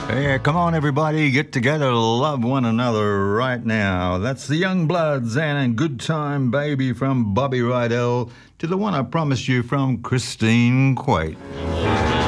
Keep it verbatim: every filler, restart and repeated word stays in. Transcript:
Yeah, come on, everybody, get together, love one another right now. That's the Young Bloods and a Good Time Baby from Bobby Rydell to the one I promised you from Christine Quate.